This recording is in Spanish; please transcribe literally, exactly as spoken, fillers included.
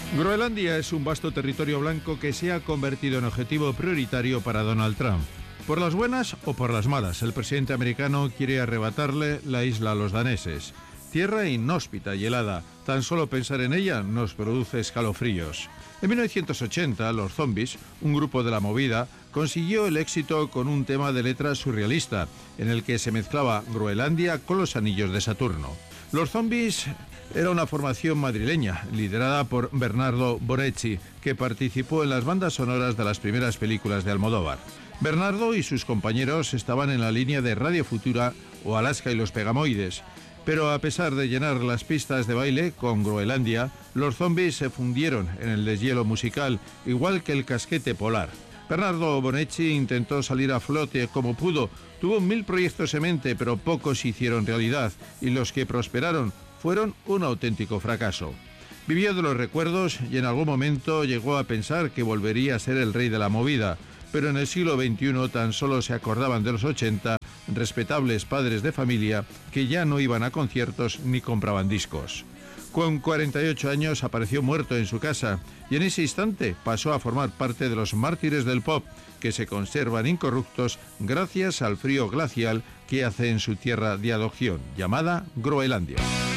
Groenlandia es un vasto territorio blanco que se ha convertido en objetivo prioritario para Donald Trump. Por las buenas o por las malas, el presidente americano quiere arrebatarle la isla a los daneses. Tierra inhóspita y helada, tan solo pensar en ella nos produce escalofríos. En mil novecientos ochenta, los Zombies, un grupo de la movida, consiguió el éxito con un tema de letra surrealista, en el que se mezclaba Groenlandia con los anillos de Saturno. Los Zombies era una formación madrileña, liderada por Bernardo Bonetti, que participó en las bandas sonoras de las primeras películas de Almodóvar. Bernardo y sus compañeros estaban en la línea de Radio Futura o Alaska y los Pegamoides, pero a pesar de llenar las pistas de baile con Groenlandia, los Zombies se fundieron en el deshielo musical, igual que el casquete polar. Bernardo Bonetti intentó salir a flote como pudo, tuvo mil proyectos en mente, pero pocos se hicieron realidad, y los que prosperaron fueron un auténtico fracaso. Vivió de los recuerdos y en algún momento llegó a pensar que volvería a ser el rey de la movida, pero en el siglo veintiuno tan solo se acordaban de los ochenta, respetables padres de familia que ya no iban a conciertos ni compraban discos. Con cuarenta y ocho años apareció muerto en su casa y en ese instante pasó a formar parte de los mártires del pop, que se conservan incorruptos gracias al frío glacial que hace en su tierra de adopción, llamada Groenlandia.